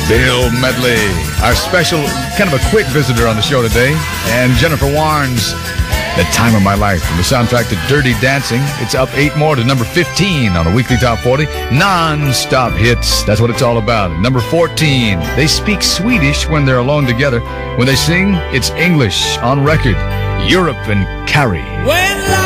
Bill Medley, our special, kind of a quick visitor on the show today, and Jennifer Warnes, The Time of My Life, from the soundtrack to Dirty Dancing. It's up 8 more to number 15 on the weekly top 40. Non-stop hits, that's what it's all about. Number 14, they speak Swedish when they're alone together. When they sing, it's English on record. Europe and Carrie. When